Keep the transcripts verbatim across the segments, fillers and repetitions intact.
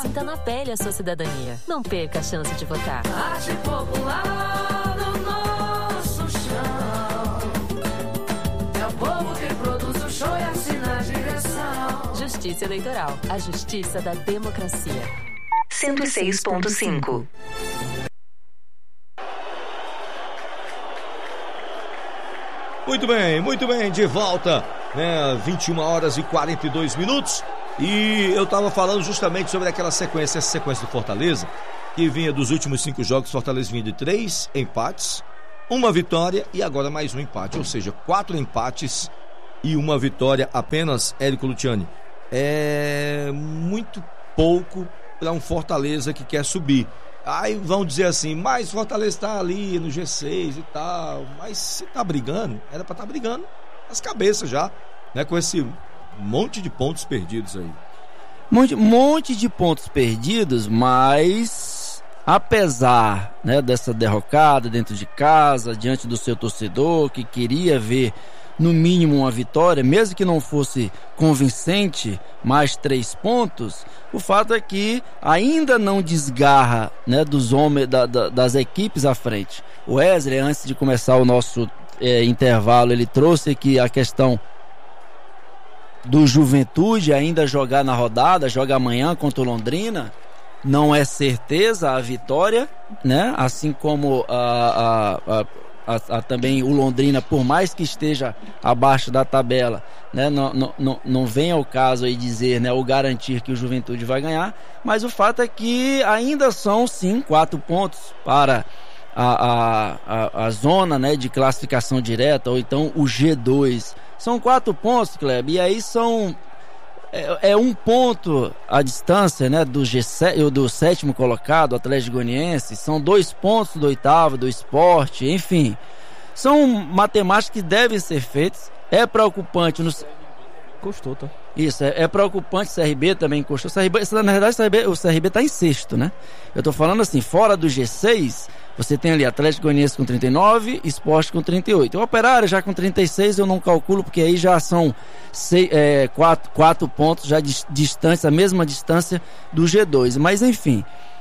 Sinta na pele a sua cidadania. Não perca a chance de votar. Arte popular no nosso chão. É o povo que produz o show e assina a direção. Justiça Eleitoral. A justiça da democracia. cento e seis ponto cinco. Muito bem, muito bem, de volta, né, vinte e uma horas e quarenta e dois minutos, e eu tava falando justamente sobre aquela sequência, essa sequência do Fortaleza, que vinha dos últimos cinco jogos. Fortaleza vinha de três empates, uma vitória e agora mais um empate, ou seja, quatro empates e uma vitória apenas. Érico Luciani, é muito pouco para um Fortaleza que quer subir. Aí vão dizer assim, mas Fortaleza está ali no G seis e tal, mas se tá brigando, era para estar tá brigando as cabeças já, né, com esse monte de pontos perdidos aí. Monte, monte de pontos perdidos, mas apesar, né, dessa derrocada dentro de casa, diante do seu torcedor, que queria ver no mínimo uma vitória, mesmo que não fosse convincente, mais três pontos, o fato é que ainda não desgarra, né, dos homens, da, da, das equipes à frente. O Wesley, antes de começar o nosso é, intervalo, ele trouxe aqui a questão do Juventude ainda jogar na rodada, joga amanhã contra o Londrina. Não é certeza a vitória, né? Assim como a, a, a A, a, também o Londrina, por mais que esteja abaixo da tabela, né, não, não, não, não vem ao caso aí dizer, né, ou garantir que o Juventude vai ganhar, mas o fato é que ainda são sim quatro pontos para a, a, a, a zona, né, de classificação direta, ou então o G dois. São quatro pontos, Kleber, e aí são é, é um ponto a distância, né, do, G sete, do sétimo colocado, o Atlético Goianiense. São dois pontos do oitavo, do Sport, enfim. São matemáticas que devem ser feitas. É preocupante no... Custou, tá? Isso, é, é preocupante. O C R B também custou. O C R B, na verdade, o C R B, o C R B tá em sexto, né? Eu tô falando assim, fora do G seis, você tem ali Atlético Goianiense com trinta e nove, Sport com trinta e oito. O Operário já com trinta e seis, eu não calculo, porque aí já são seis, é, quatro, quatro pontos já de distância, a mesma distância do G dois. Mas enfim,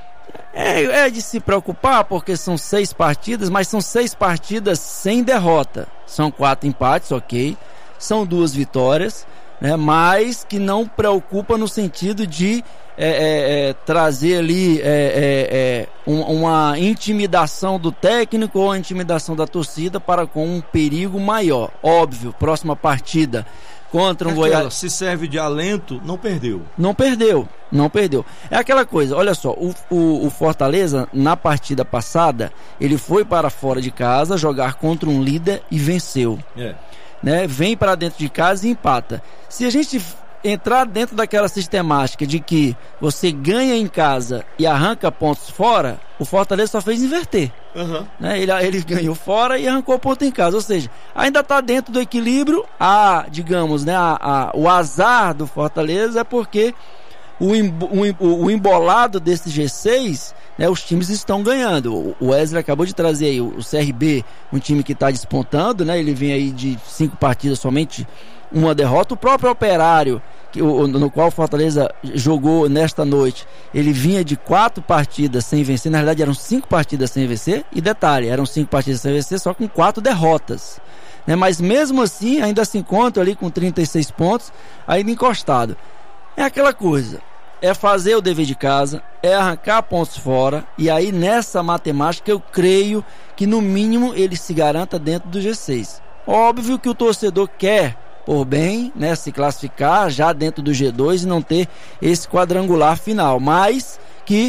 é, é de se preocupar, porque são seis partidas, mas são seis partidas sem derrota. São quatro empates, ok. São duas vitórias, né, mas que não preocupa no sentido de É, é, é, trazer ali é, é, é, um, uma intimidação do técnico ou a intimidação da torcida para com um perigo maior. Óbvio, próxima partida contra um Aquela, Goiás. Se serve de alento, não perdeu. Não perdeu, não perdeu. É aquela coisa, olha só, o, o, o Fortaleza, na partida passada, ele foi para fora de casa jogar contra um líder e venceu. É. Né? Vem para dentro de casa e empata. Se a gente entrar dentro daquela sistemática de que você ganha em casa e arranca pontos fora, o Fortaleza só fez inverter. Uhum. Né? Ele, ele ganhou fora e arrancou ponto em casa. Ou seja, ainda está dentro do equilíbrio. A, digamos, né, a, a, o azar do Fortaleza é porque o, o, o embolado desse G seis, né, os times estão ganhando. O Wesley acabou de trazer aí o C R B, um time que está despontando, né? Ele vem aí de cinco partidas, somente uma derrota. O próprio Operário, que, o, no qual o Fortaleza jogou nesta noite, ele vinha de quatro partidas sem vencer. Na realidade eram cinco partidas sem vencer. E detalhe, eram cinco partidas sem vencer, só com quatro derrotas, né? Mas mesmo assim ainda se encontra ali com trinta e seis pontos, ainda encostado. É aquela coisa, é fazer o dever de casa, é arrancar pontos fora, e aí nessa matemática eu creio que no mínimo ele se garanta dentro do G seis. Óbvio que o torcedor quer, por bem, né, se classificar já dentro do G dois e não ter esse quadrangular final, mas que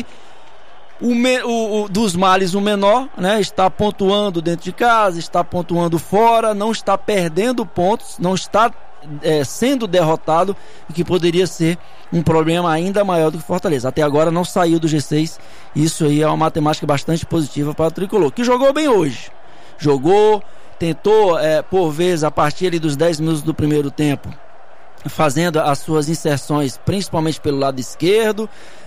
o, me, o, o dos males o menor, né, está pontuando dentro de casa, está pontuando fora, não está perdendo pontos, não está É, sendo derrotado, e que poderia ser um problema ainda maior do que Fortaleza. Até agora não saiu do G seis. Isso aí é uma matemática bastante positiva para o Tricolor, que jogou bem hoje. Jogou, tentou é, por vezes, a partir ali dos dez minutos do primeiro tempo, fazendo as suas inserções principalmente pelo lado esquerdo,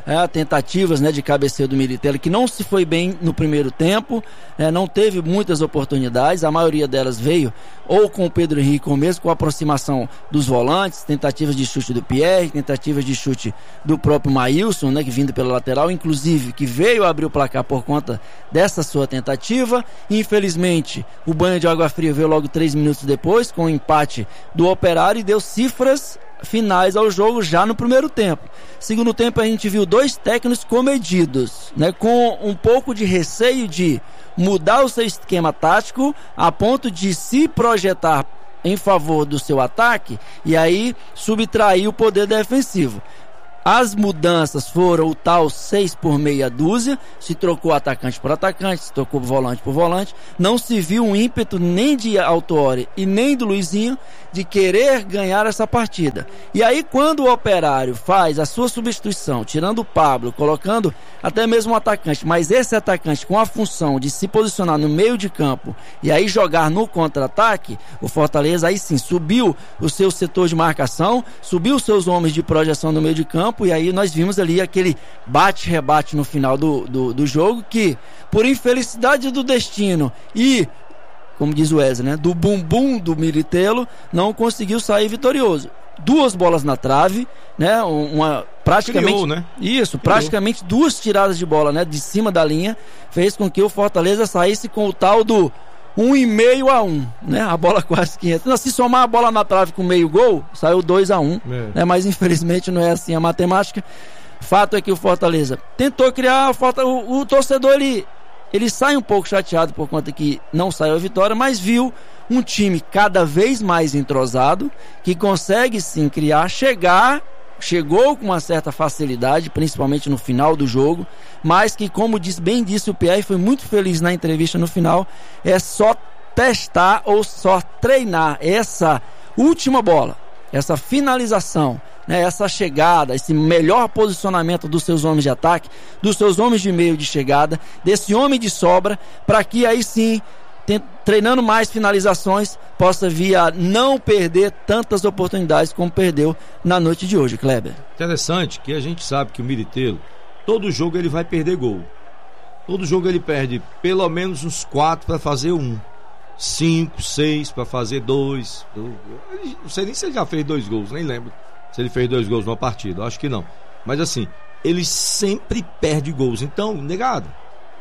é, tentativas, né, de cabeceio do Miritelli, que não se foi bem no primeiro tempo, é, não teve muitas oportunidades, a maioria delas veio ou com o Pedro Henrique ou mesmo com a aproximação dos volantes, tentativas de chute do Pierre, tentativas de chute do próprio Maílson, né, que vindo pela lateral, inclusive que veio abrir o placar por conta dessa sua tentativa. Infelizmente, o banho de água fria veio logo três minutos depois, com o empate do Operário, e deu cifras finais ao jogo já no primeiro tempo. Segundo tempo, a gente viu dois técnicos comedidos, né, com um pouco de receio de mudar o seu esquema tático a ponto de se projetar em favor do seu ataque e aí subtrair o poder defensivo. As mudanças foram o tal seis por meia dúzia, se trocou atacante por atacante, se trocou volante por volante, não se viu um ímpeto nem de Autuori e nem do Luizinho de querer ganhar essa partida. E aí quando o Operário faz a sua substituição, tirando o Pablo, colocando até mesmo um atacante, mas esse atacante com a função de se posicionar no meio de campo e aí jogar no contra-ataque, o Fortaleza aí sim subiu o seu setor de marcação, subiu os seus homens de projeção no meio de campo, e aí nós vimos ali aquele bate-rebate no final do, do, do jogo, que por infelicidade do destino e, como diz o Wesley, né, do bumbum do Miritello, não conseguiu sair vitorioso. Duas bolas na trave, né, uma praticamente Criou, né? isso, praticamente Criou. duas tiradas de bola, né, de cima da linha, fez com que o Fortaleza saísse com o tal do um e meio a um, né? A bola quase que entra. Se somar a bola na trave com meio gol, saiu dois a um, é. né? Mas infelizmente não é assim a matemática. Fato é que o Fortaleza tentou criar, o, o, o torcedor ele, ele sai um pouco chateado por conta que não saiu a vitória, mas viu um time cada vez mais entrosado, que consegue sim criar, chegar, chegou com uma certa facilidade, principalmente no final do jogo, mas que, como diz, bem disse o Pierre, foi muito feliz na entrevista no final, é só testar ou só treinar essa última bola, essa finalização, né, essa chegada, esse melhor posicionamento dos seus homens de ataque, dos seus homens de meio de chegada, desse homem de sobra, para que aí sim, treinando mais finalizações, possa vir a não perder tantas oportunidades como perdeu na noite de hoje, Kleber. Interessante que a gente sabe que o Miritello, todo jogo ele vai perder gol. Todo jogo ele perde pelo menos uns quatro para fazer um. Cinco, seis para fazer dois. Eu não sei nem se ele já fez dois gols, nem lembro se ele fez dois gols numa partida, acho que não. Mas assim, ele sempre perde gols. Então, negado.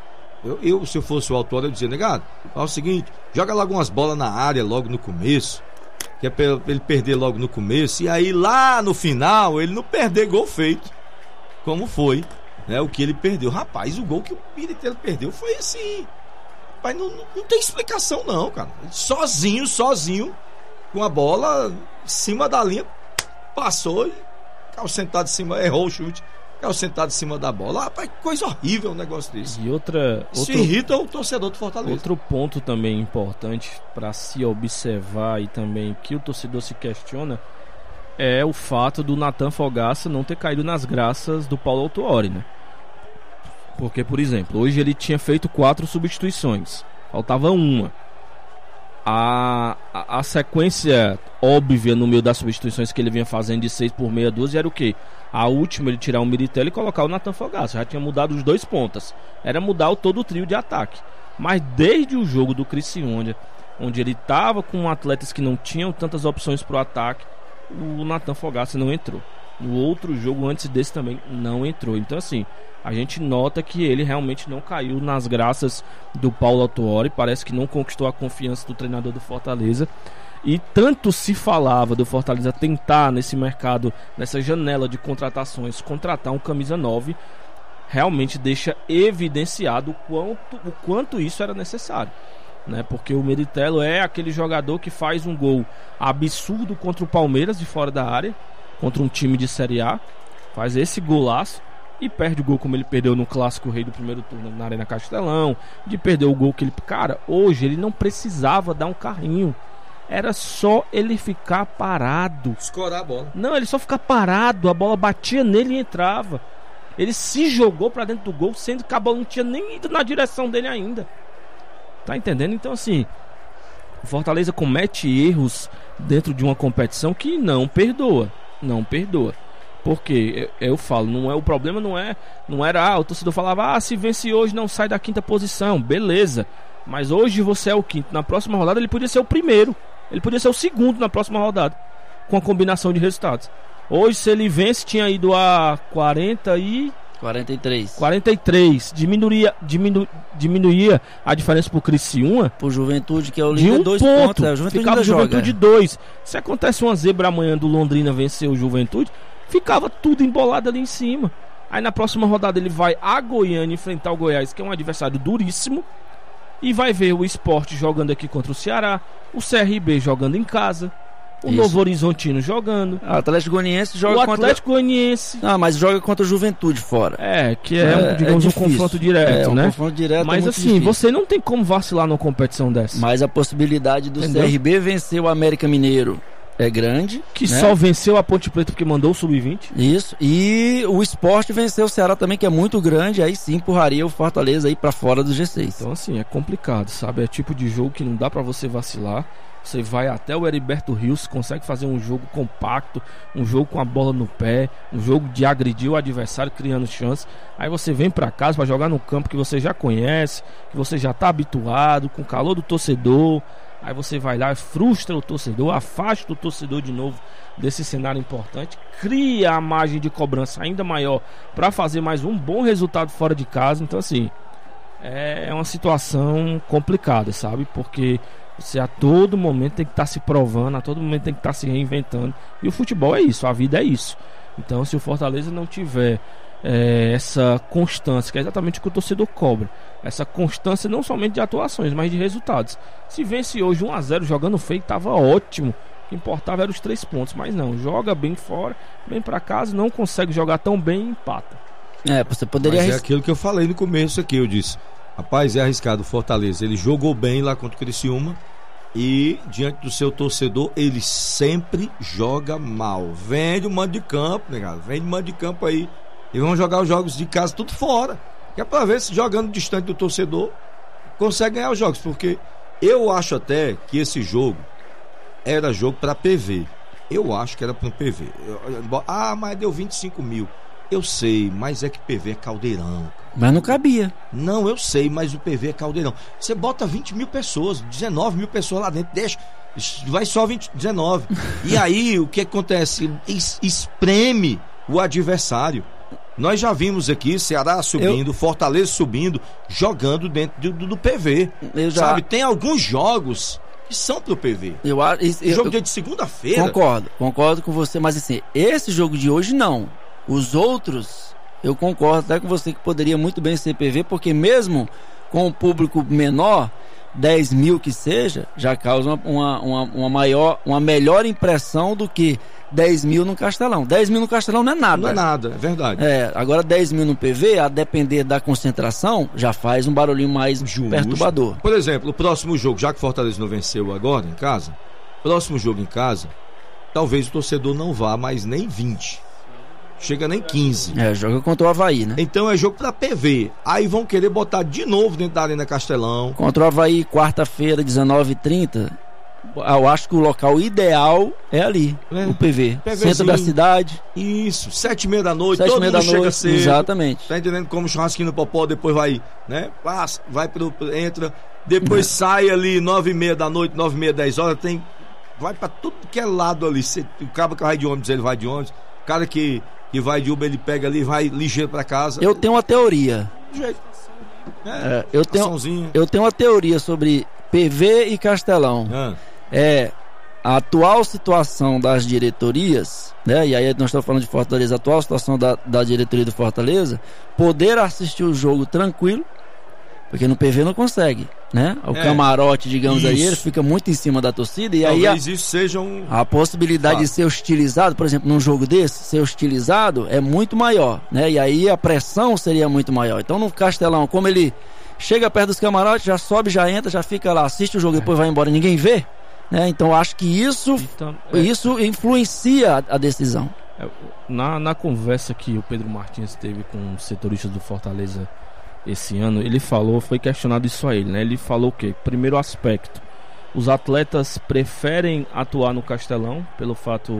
Eu, eu, se eu fosse o autor, eu dizia, negado, fala o seguinte, joga logo umas bolas na área logo no começo, que é pra ele perder logo no começo, e aí lá no final ele não perder gol feito, como foi, né, o que ele perdeu. Rapaz, o gol que o Miritello perdeu foi assim, rapaz, não, não, não tem explicação não, cara. Sozinho, sozinho, com a bola em cima da linha, passou e caiu sentado em cima, errou o chute. Caiu sentado em cima da bola. Rapaz, coisa horrível um negócio desse. E outra. Isso outro, irrita o torcedor do Fortaleza. Outro ponto também importante para se observar e também que o torcedor se questiona é o fato do Nathan Fogaça não ter caído nas graças do Paulo Autuori, né? Porque, por exemplo, hoje ele tinha feito quatro substituições, faltava uma. A, a, a sequência óbvia no meio das substituições que ele vinha fazendo de seis por meia dúzia era o quê? A última, ele tirar o Miritello e colocar o Nathan Fogaça. Já tinha mudado os dois pontas. Era mudar o, todo o trio de ataque. Mas desde o jogo do Criciúma, onde ele estava com atletas que não tinham tantas opções para o ataque, o Nathan Fogaça não entrou. No outro jogo antes desse também não entrou. Então assim, a gente nota que ele realmente não caiu nas graças do Paulo Autuori. Parece que não conquistou a confiança do treinador do Fortaleza. E tanto se falava do Fortaleza tentar nesse mercado, nessa janela de contratações, contratar um camisa nove, realmente deixa evidenciado o quanto, o quanto isso era necessário, né? Porque o Miritello é aquele jogador que faz um gol absurdo contra o Palmeiras de fora da área, contra um time de Série A, faz esse golaço e perde o gol como ele perdeu no Clássico Rei do primeiro turno na Arena Castelão, de perder o gol que ele... Cara, hoje ele não precisava dar um carrinho. Era só ele ficar parado. Escorar a bola. Não, ele só ficar parado. A bola batia nele e entrava. Ele se jogou pra dentro do gol, sendo que a bola não tinha nem ido na direção dele ainda. Tá entendendo? Então assim, o Fortaleza comete erros dentro de uma competição que não perdoa. Não perdoa. Porque eu, eu falo, não é, o problema não é, não era, ah, o torcedor falava, ah, se vence hoje não sai da quinta posição, beleza. Mas hoje você é o quinto, na próxima rodada ele podia ser o primeiro, ele podia ser o segundo na próxima rodada, com a combinação de resultados. Hoje, se ele vence, tinha ido a quarenta e... quarenta e três. quarenta e três. Diminuiria, diminu, diminuía a diferença pro Criciúma. Pro Juventude, que é o líder, líder, um dois ponto. pontos. É, Juventude ficava Juventude joga. dois. Se acontece uma zebra amanhã do Londrina vencer o Juventude, ficava tudo embolado ali em cima. Aí na próxima rodada ele vai a Goiânia enfrentar o Goiás, que é um adversário duríssimo. E vai ver o Sport jogando aqui contra o Ceará, o C R B jogando em casa, o Isso. Novo Horizontino jogando, o Atlético Goianiense joga o Atlético contra... Goianiense. Ah, mas joga contra o Juventude fora. É, que é, é digamos é um confronto direto, é, um né? confronto direto. Mas é assim, difícil. Você não tem como vacilar numa competição dessa. Mas a possibilidade do Entendeu? C R B vencer o América Mineiro é grande. Que né? só venceu a Ponte Preta porque mandou o sub vinte. Isso. E o Sport venceu o Ceará também, que é muito grande. Aí sim empurraria o Fortaleza aí pra fora do G seis. Então assim, é complicado, sabe? É tipo de jogo que não dá pra você vacilar. Você vai até o Heriberto Rios, consegue fazer um jogo compacto, um jogo com a bola no pé, um jogo de agredir o adversário, criando chance. Aí você vem pra casa pra jogar no campo que você já conhece, que você já tá habituado, com o calor do torcedor. Aí você vai lá, frustra o torcedor, afasta o torcedor de novo desse cenário importante, cria a margem de cobrança ainda maior para fazer mais um bom resultado fora de casa. Então assim, é uma situação complicada, sabe? Porque você a todo momento tem que estar tá se provando, a todo momento tem que estar tá se reinventando. E o futebol é isso, a vida é isso. Então se o Fortaleza não tiver É, essa constância, que é exatamente o que o torcedor cobra, essa constância não somente de atuações, mas de resultados. Se vence hoje um a zero jogando feio, tava ótimo. O que importava eram os três pontos, mas não, joga bem fora, vem pra casa, não consegue jogar tão bem e empata. É, você poderia Mas é aquilo que eu falei no começo aqui, eu disse, rapaz, é arriscado o Fortaleza, ele jogou bem lá contra o Criciúma e diante do seu torcedor ele sempre joga mal. Vende o mando de campo, negado, vende o mando de campo aí. E vão jogar os jogos de casa tudo fora. Que é pra ver se jogando distante do torcedor consegue ganhar os jogos. Porque eu acho até que esse jogo era jogo pra P V. Eu acho que era pra um P V. Eu, eu, ah, mas deu vinte e cinco mil. Eu sei, mas é que P V é caldeirão. Mas não cabia. Não, eu sei, mas o P V é caldeirão. Você bota vinte mil pessoas, dezenove mil pessoas lá dentro, deixa. Vai só vinte, dezenove. E aí o que acontece? Es, espreme o adversário. Nós já vimos aqui Ceará subindo, eu... Fortaleza subindo, jogando dentro do, do P V. Eu já... Sabe, tem alguns jogos que são pro P V. Eu, isso, eu, jogo eu, dia de segunda-feira. Concordo, concordo com você, mas assim, esse jogo de hoje não. Os outros, eu concordo até com você que poderia muito bem ser P V, porque mesmo com o público menor, dez mil que seja, já causa uma, uma, uma, uma maior, uma melhor impressão do que dez mil no Castelão. dez mil no Castelão não é nada. Não é nada, é verdade. É, agora dez mil no P V, a depender da concentração, já faz um barulhinho mais Justo. perturbador. Por exemplo, o próximo jogo, já que o Fortaleza não venceu agora em casa, próximo jogo em casa, talvez o torcedor não vá mais nem vinte. Chega nem quinze. É, joga contra o Avaí, né? Então é jogo pra P V. Aí vão querer botar de novo dentro da Arena Castelão. Contra o Avaí, quarta-feira, dezenove e trinta. Eu acho que o local ideal é ali, é. o P V. PVzinho. Centro da cidade. Isso, sete e meia da noite, sete todo mundo mundo chega noite, cedo. Exatamente. Tá entendendo? Como churrasquinho no popó, depois vai, né? Passa, vai pro, entra, depois é. sai ali nove e meia da noite, nove e meia, dez horas, tem, vai pra tudo que é lado ali. Cê, o cara que vai de ônibus, ele vai de ônibus. O cara que, que vai de Uber, ele pega ali, vai ligeiro pra casa. Eu tenho uma teoria. Do jeito. É, é, eu, tenho, eu tenho uma teoria sobre P V e Castelão. Ah. É a atual situação das diretorias, né? E aí nós estamos falando de Fortaleza, a atual situação da, da diretoria do Fortaleza, poder assistir o jogo tranquilo, porque no P V não consegue, né? O é, camarote, digamos isso. aí, ele fica muito em cima da torcida e Talvez aí a, isso seja um... a possibilidade Fato. de ser hostilizado, por exemplo, num jogo desse, ser hostilizado é muito maior, né? E aí a pressão seria muito maior. Então no Castelão, como ele chega perto dos camarotes, já sobe, já entra, já fica lá, assiste o jogo e é. depois vai embora, ninguém vê. Né? Então acho que isso, então, é, isso influencia a, a decisão. É, na, na conversa que o Pedro Martins teve com os setoristas do Fortaleza esse ano, ele falou, foi questionado isso a ele, né? Ele falou o quê? Primeiro aspecto, os atletas preferem atuar no Castelão pelo fato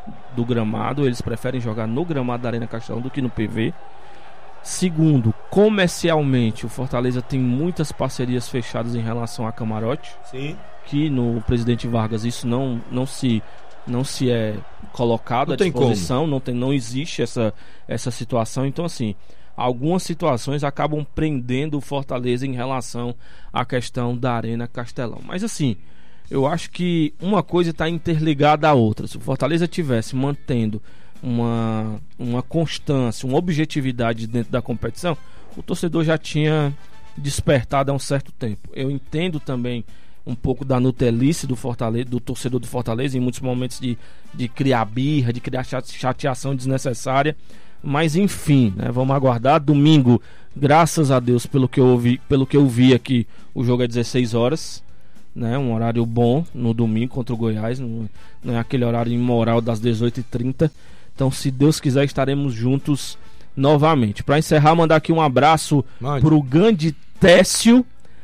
do gramado, eles preferem jogar no gramado da Arena Castelão do que no P V. Segundo, comercialmente, o Fortaleza tem muitas parcerias fechadas em relação a camarote. Sim. Que no Presidente Vargas isso não, não, se, não se é colocado à disposição, não, tem, não existe essa, essa situação. Então, assim, algumas situações acabam prendendo o Fortaleza em relação à questão da Arena Castelão. Mas, assim, eu acho que uma coisa está interligada à outra. Se o Fortaleza tivesse mantendo uma, uma constância, uma objetividade dentro da competição, o torcedor já tinha despertado há um certo tempo. Eu entendo também um pouco da nutelice do Fortaleza, do torcedor do Fortaleza, em muitos momentos de, de criar birra, de criar chateação desnecessária, mas enfim, né, vamos aguardar. Domingo, graças a Deus, pelo que eu ouvi, pelo que eu vi aqui, o jogo é dezesseis horas, né, um horário bom no domingo contra o Goiás, não, não é aquele horário imoral das dezoito e trinta. Então, se Deus quiser, estaremos juntos novamente. Para encerrar, mandar aqui um abraço Mãe. pro grande Técio,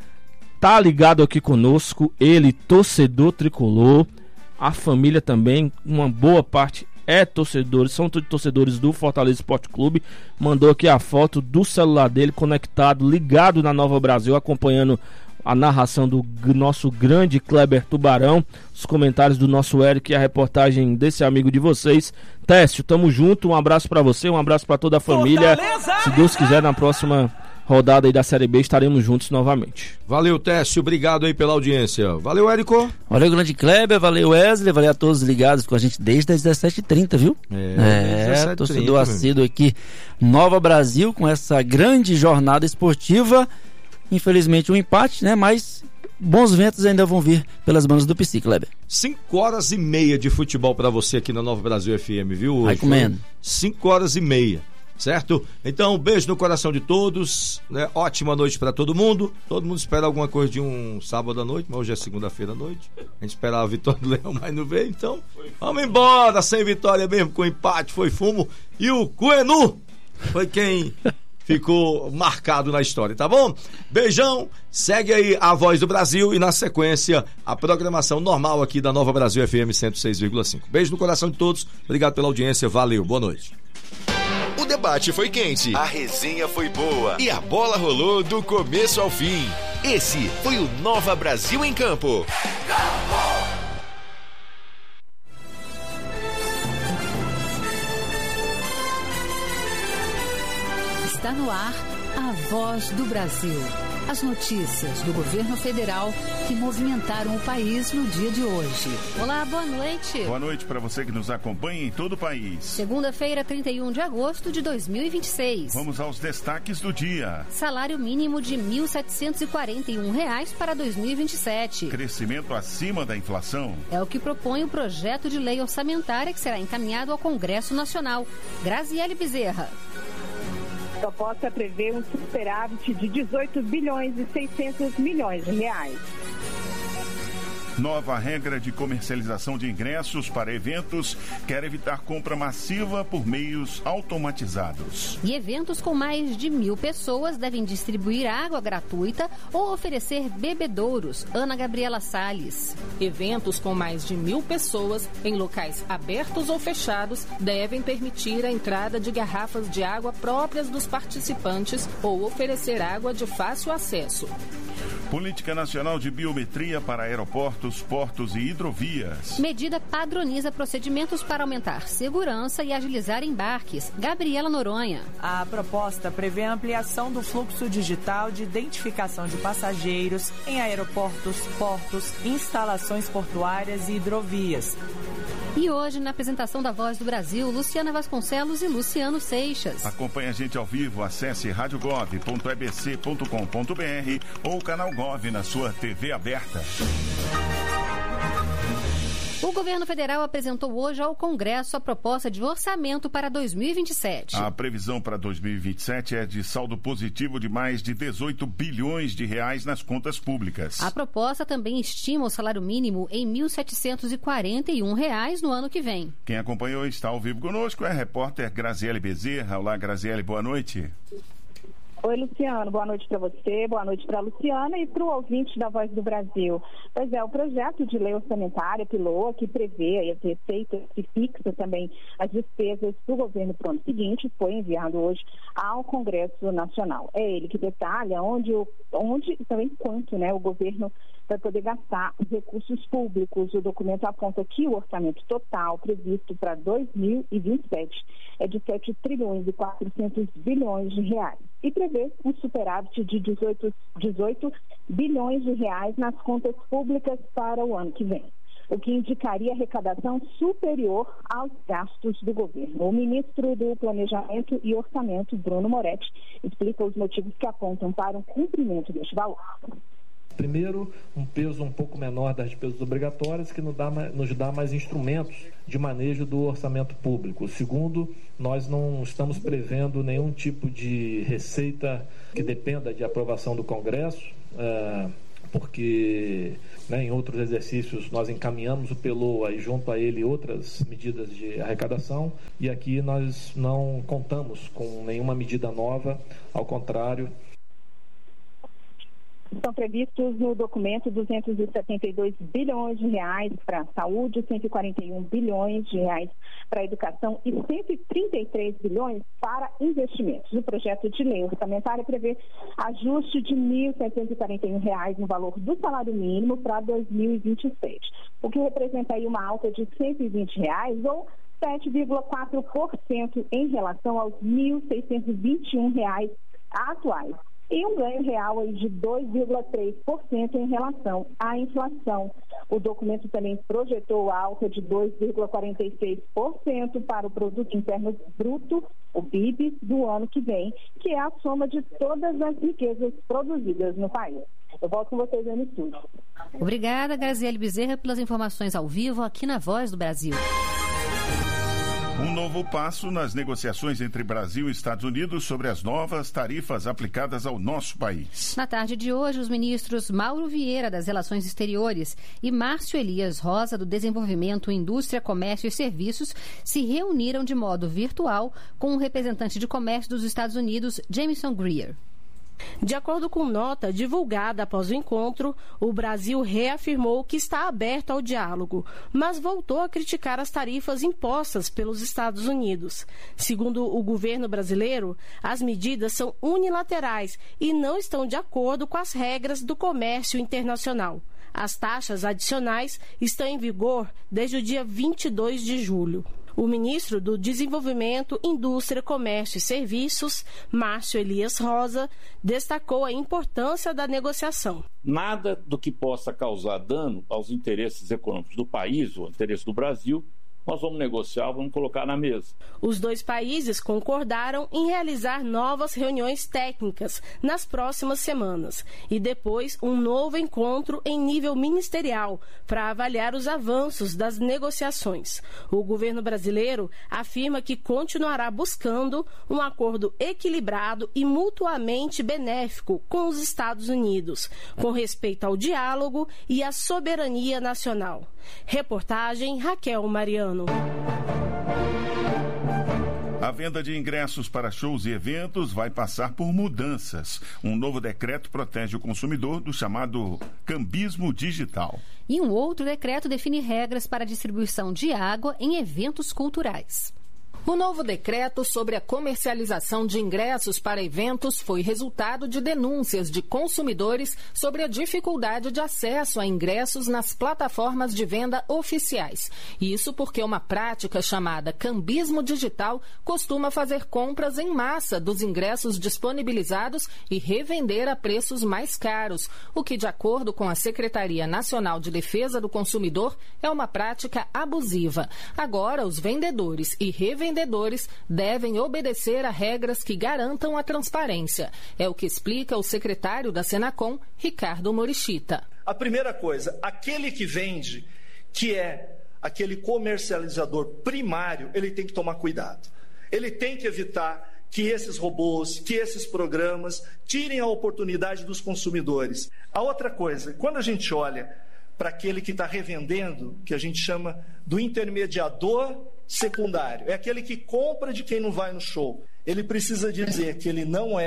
tá ligado aqui conosco, ele, torcedor tricolor, a família também, uma boa parte é torcedores, são torcedores do Fortaleza Esporte Clube. Mandou aqui a foto do celular dele conectado, ligado na Nova Brasil, acompanhando a narração do nosso grande Kleber Tubarão, os comentários do nosso Eric e a reportagem desse amigo de vocês. Técio, tamo junto, um abraço pra você, um abraço pra toda a família. Fortaleza! Se Deus quiser, na próxima rodada aí da Série B estaremos juntos novamente. Valeu, Técio, obrigado aí pela audiência. Valeu, Érico. Valeu, grande Kleber, valeu, Wesley, valeu a todos ligados com a gente desde as dezessete e trinta, viu? É, é torcedor assíduo aqui, Nova Brasil, com essa grande jornada esportiva. Infelizmente um empate, né? Mas bons ventos ainda vão vir pelas bandas do Psi, Kleber. Cinco horas e meia de futebol pra você aqui na Nova Brasil F M, viu? Vai comendo. Cinco horas e meia, certo? Então, um beijo no coração de todos, né? Ótima noite pra todo mundo. Todo mundo espera alguma coisa de um sábado à noite, mas hoje é segunda-feira à noite. A gente esperava a vitória do Leão, mas não veio, então vamos embora, sem vitória mesmo, com empate, foi fumo. E o Coenu foi quem ficou marcado na história, tá bom? Beijão, segue aí a Voz do Brasil e na sequência a programação normal aqui da Nova Brasil F M cento e seis vírgula cinco. Beijo no coração de todos, obrigado pela audiência, valeu, boa noite. O debate foi quente, a resenha foi boa e a bola rolou do começo ao fim. Esse foi o Nova Brasil em Campo. Está no ar a Voz do Brasil. As notícias do governo federal que movimentaram o país no dia de hoje. Olá, boa noite. Boa noite para você que nos acompanha em todo o país. Segunda-feira, trinta e um de agosto de dois mil e vinte e seis. Vamos aos destaques do dia. Salário mínimo de mil setecentos e quarenta e um reais para dois mil e vinte e sete. Crescimento acima da inflação. É o que propõe o projeto de lei orçamentária que será encaminhado ao Congresso Nacional. Graziele Bezerra. A proposta prevê um superávit de dezoito bilhões e seiscentos milhões de reais. Nova regra de comercialização de ingressos para eventos quer evitar compra massiva por meios automatizados. E eventos com mais de mil pessoas devem distribuir água gratuita ou oferecer bebedouros. Ana Gabriela Salles. Eventos com mais de mil pessoas em locais abertos ou fechados devem permitir a entrada de garrafas de água próprias dos participantes ou oferecer água de fácil acesso. Política Nacional de Biometria para aeroportos, portos e hidrovias. Medida padroniza procedimentos para aumentar segurança e agilizar embarques. Gabriela Noronha. A proposta prevê a ampliação do fluxo digital de identificação de passageiros em aeroportos, portos, instalações portuárias e hidrovias. E hoje, na apresentação da Voz do Brasil, Luciana Vasconcelos e Luciano Seixas. Acompanhe a gente ao vivo, acesse rádio gov ponto e b c ponto com ponto b r ou canal Gov na sua T V aberta. O governo federal apresentou hoje ao Congresso a proposta de orçamento para dois mil e vinte e sete. A previsão para dois mil e vinte e sete é de saldo positivo de mais de dezoito bilhões de reais nas contas públicas. A proposta também estima o salário mínimo em mil setecentos e quarenta e um reais no ano que vem. Quem acompanhou e está ao vivo conosco é a repórter Graziele Bezerra. Olá, Graziele, boa noite. Oi, Luciano, boa noite para você, boa noite para a Luciana e para o ouvinte da Voz do Brasil. Pois é, o projeto de lei orçamentária, P L O A, que prevê as receitas e fixa também as despesas do governo para o ano seguinte, foi enviado hoje ao Congresso Nacional. É ele que detalha onde, onde e também quanto, né, o governo vai poder gastar os recursos públicos. O documento aponta que o orçamento total previsto para dois mil e vinte e sete é de sete trilhões e quatrocentos bilhões de reais e prevê um superávit de dezoito, dezoito bilhões de reais nas contas públicas para o ano que vem, o que indicaria arrecadação superior aos gastos do governo. O ministro do Planejamento e Orçamento, Bruno Moretti, explica os motivos que apontam para o cumprimento deste valor. Primeiro, um peso um pouco menor das despesas obrigatórias, que nos dá, nos dá mais instrumentos de manejo do orçamento público. Segundo, nós não estamos prevendo nenhum tipo de receita que dependa de aprovação do Congresso, é, porque né, em outros exercícios nós encaminhamos o P L O A e junto a ele outras medidas de arrecadação, e aqui nós não contamos com nenhuma medida nova, ao contrário. São previstos no documento duzentos e setenta e dois bilhões de reais para a saúde, cento e quarenta e um bilhões de reais para a educação e cento e trinta e três bilhões para investimentos. O projeto de lei orçamentária prevê ajuste de mil setecentos e quarenta e um reais no valor do salário mínimo para dois mil e vinte e seis, o que representa aí uma alta de cento e vinte reais ou sete vírgula quatro por cento em relação aos mil seiscentos e vinte e um reais atuais. E um ganho real aí de dois vírgula três por cento em relação à inflação. O documento também projetou alta de dois vírgula quarenta e seis por cento para o Produto Interno Bruto, o P I B, do ano que vem, que é a soma de todas as riquezas produzidas no país. Eu volto com vocês aí no estúdio. Obrigada, Graziele Bezerra, pelas informações ao vivo aqui na Voz do Brasil. Um novo passo nas negociações entre Brasil e Estados Unidos sobre as novas tarifas aplicadas ao nosso país. Na tarde de hoje, os ministros Mauro Vieira, das Relações Exteriores, e Márcio Elias Rosa, do Desenvolvimento, Indústria, Comércio e Serviços, se reuniram de modo virtual com o representante de comércio dos Estados Unidos, Jameson Greer. De acordo com nota divulgada após o encontro, o Brasil reafirmou que está aberto ao diálogo, mas voltou a criticar as tarifas impostas pelos Estados Unidos. Segundo o governo brasileiro, as medidas são unilaterais e não estão de acordo com as regras do comércio internacional. As taxas adicionais estão em vigor desde o dia vinte e dois de julho. O ministro do Desenvolvimento, Indústria, Comércio e Serviços, Márcio Elias Rosa, destacou a importância da negociação. Nada do que possa causar dano aos interesses econômicos do país, ou interesse do Brasil, nós vamos negociar, vamos colocar na mesa. Os dois países concordaram em realizar novas reuniões técnicas nas próximas semanas e depois um novo encontro em nível ministerial para avaliar os avanços das negociações. O governo brasileiro afirma que continuará buscando um acordo equilibrado e mutuamente benéfico com os Estados Unidos, com respeito ao diálogo e à soberania nacional. Reportagem Raquel Mariano. A venda de ingressos para shows e eventos vai passar por mudanças. Um novo decreto protege o consumidor do chamado cambismo digital. E um outro decreto define regras para a distribuição de água em eventos culturais. O novo decreto sobre a comercialização de ingressos para eventos foi resultado de denúncias de consumidores sobre a dificuldade de acesso a ingressos nas plataformas de venda oficiais. Isso porque uma prática chamada cambismo digital costuma fazer compras em massa dos ingressos disponibilizados e revender a preços mais caros, o que, de acordo com a Secretaria Nacional de Defesa do Consumidor, é uma prática abusiva. Agora, os vendedores e revendedores vendedores devem obedecer a regras que garantam a transparência. É o que explica o secretário da Senacom, Ricardo Morichita. A primeira coisa, aquele que vende, que é aquele comercializador primário, ele tem que tomar cuidado. Ele tem que evitar que esses robôs, que esses programas tirem a oportunidade dos consumidores. A outra coisa, quando a gente olha para aquele que está revendendo, que a gente chama do intermediador secundário, é aquele que compra de quem não vai no show. Ele precisa dizer que ele não é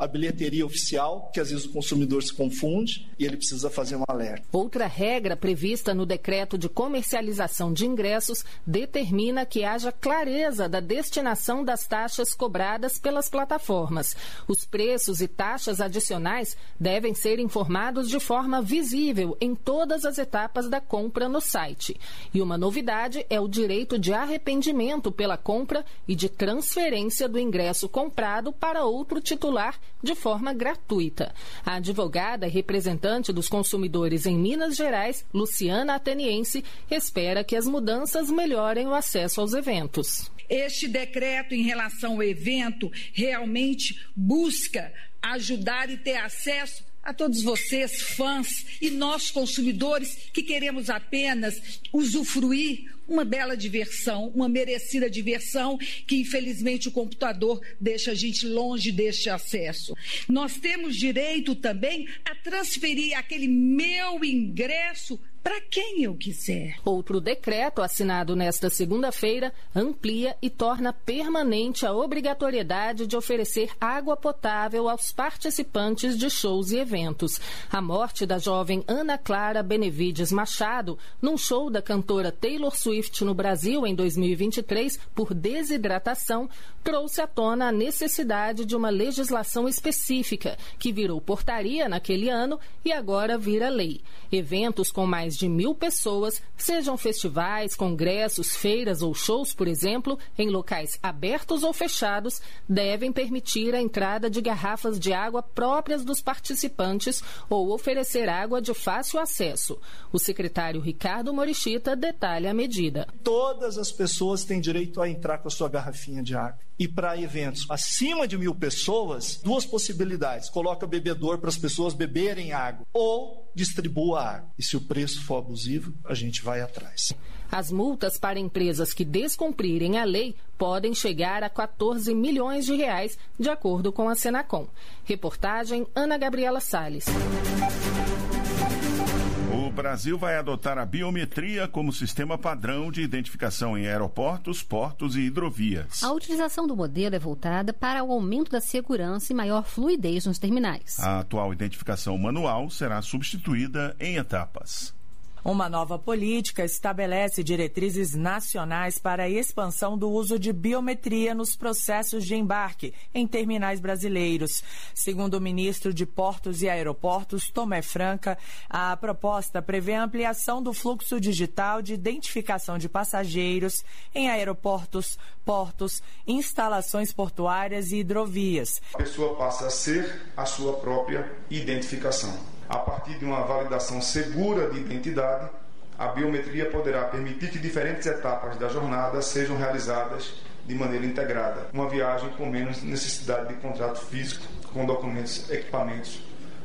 a bilheteria oficial, que às vezes o consumidor se confunde e ele precisa fazer um alerta. Outra regra prevista no decreto de comercialização de ingressos determina que haja clareza da destinação das taxas cobradas pelas plataformas. Os preços e taxas adicionais devem ser informados de forma visível em todas as etapas da compra no site. E uma novidade é o direito de arrependimento pela compra e de transferência do ingresso comprado para outro titular de forma gratuita. A advogada e representante dos consumidores em Minas Gerais, Luciana Ateniense, espera que as mudanças melhorem o acesso aos eventos. Este decreto em relação ao evento realmente busca ajudar e ter acesso a todos vocês, fãs, e nós, consumidores, que queremos apenas usufruir uma bela diversão, uma merecida diversão, que infelizmente o computador deixa a gente longe deste acesso. Nós temos direito também a transferir aquele meu ingresso para quem eu quiser. Outro decreto, assinado nesta segunda-feira, amplia e torna permanente a obrigatoriedade de oferecer água potável aos participantes de shows e eventos. A morte da jovem Ana Clara Benevides Machado, num show da cantora Taylor Swift no Brasil em dois mil e vinte e três, por desidratação, trouxe à tona a necessidade de uma legislação específica, que virou portaria naquele ano e agora vira lei. Eventos com mais de mil pessoas, sejam festivais, congressos, feiras ou shows, por exemplo, em locais abertos ou fechados, devem permitir a entrada de garrafas de água próprias dos participantes ou oferecer água de fácil acesso. O secretário Ricardo Morichita detalha a medida. Todas as pessoas têm direito a entrar com a sua garrafinha de água. E para eventos acima de mil pessoas, duas possibilidades. Coloca bebedor para as pessoas beberem água ou distribua água. E se o preço for abusivo, a gente vai atrás. As multas para empresas que descumprirem a lei podem chegar a quatorze milhões de reais, de acordo com a Senacom. Reportagem Ana Gabriela Salles. O Brasil vai adotar a biometria como sistema padrão de identificação em aeroportos, portos e hidrovias. A utilização do modelo é voltada para o aumento da segurança e maior fluidez nos terminais. A atual identificação manual será substituída em etapas. Uma nova política estabelece diretrizes nacionais para a expansão do uso de biometria nos processos de embarque em terminais brasileiros. Segundo o ministro de Portos e Aeroportos, Tomé Franca, a proposta prevê a ampliação do fluxo digital de identificação de passageiros em aeroportos, portos, instalações portuárias e hidrovias. A pessoa passa a ser a sua própria identificação. A partir de uma validação segura de identidade, a biometria poderá permitir que diferentes etapas da jornada sejam realizadas de maneira integrada. Uma viagem com menos necessidade de contrato físico com documentos, equipamentos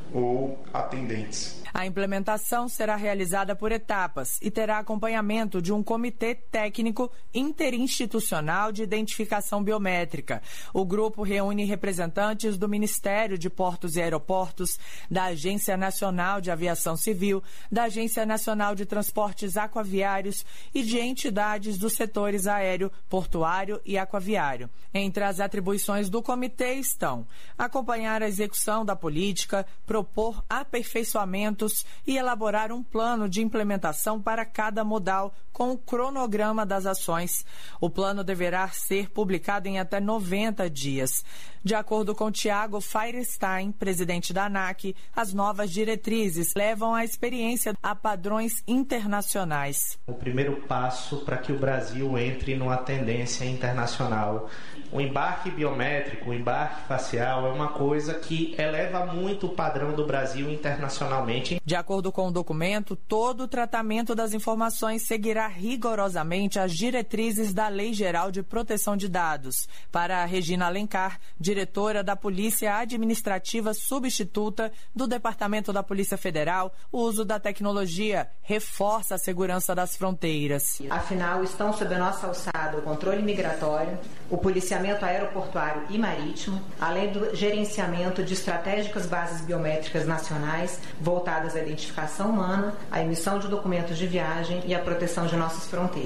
ou atendentes. A implementação será realizada por etapas e terá acompanhamento de um comitê técnico interinstitucional de identificação biométrica. O grupo reúne representantes do Ministério de Portos e Aeroportos, da Agência Nacional de Aviação Civil, da Agência Nacional de Transportes Aquaviários e de entidades dos setores aéreo, portuário e aquaviário. Entre as atribuições do comitê estão acompanhar a execução da política, propor aperfeiçoamento e elaborar um plano de implementação para cada modal com o cronograma das ações. O plano deverá ser publicado em até noventa dias. De acordo com Tiago Feierstein, presidente da ANAC, as novas diretrizes levam a experiência a padrões internacionais. O primeiro passo para que o Brasil entre numa tendência internacional. O embarque biométrico, o embarque facial é uma coisa que eleva muito o padrão do Brasil internacionalmente. De acordo com o documento, todo o tratamento das informações seguirá rigorosamente as diretrizes da Lei Geral de Proteção de Dados. Para a Regina Alencar, diretora da Polícia Administrativa Substituta do Departamento da Polícia Federal, o uso da tecnologia reforça a segurança das fronteiras. Afinal, estão sob a nossa alçada o controle migratório, o policiamento aeroportuário e marítimo, além do gerenciamento de estratégicas bases biométricas nacionais voltadas à identificação humana, à emissão de documentos de viagem e à proteção de nossas fronteiras.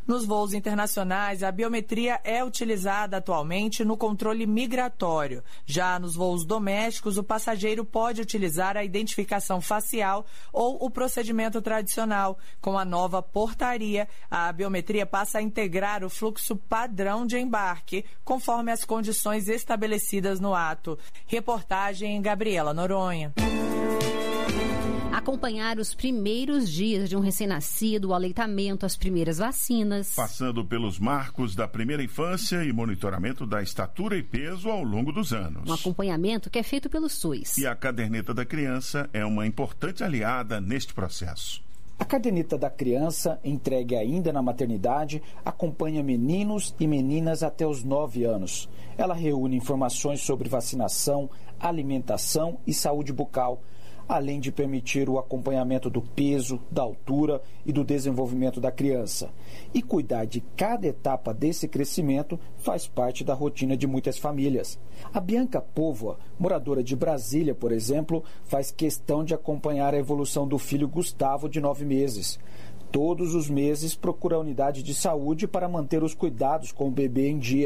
Nos voos internacionais, a biometria é utilizada atualmente no controle migratório. Já nos voos domésticos, o passageiro pode utilizar a identificação facial ou o procedimento tradicional. Com a nova portaria, a biometria passa a integrar o fluxo padrão de embarque, conforme as condições estabelecidas no ato. Reportagem Gabriela Noronha. Acompanhar os primeiros dias de um recém-nascido, o aleitamento, as primeiras vacinas. Passando pelos marcos da primeira infância e monitoramento da estatura e peso ao longo dos anos. Um acompanhamento que é feito pelo SUS. E a caderneta da criança é uma importante aliada neste processo. A caderneta da criança, entregue ainda na maternidade, acompanha meninos e meninas até os nove anos. Ela reúne informações sobre vacinação, alimentação e saúde bucal, além de permitir o acompanhamento do peso, da altura e do desenvolvimento da criança. E cuidar de cada etapa desse crescimento faz parte da rotina de muitas famílias. A Bianca Póvoa, moradora de Brasília, por exemplo, faz questão de acompanhar a evolução do filho Gustavo, de nove meses. Todos os meses procura a unidade de saúde para manter os cuidados com o bebê em dia.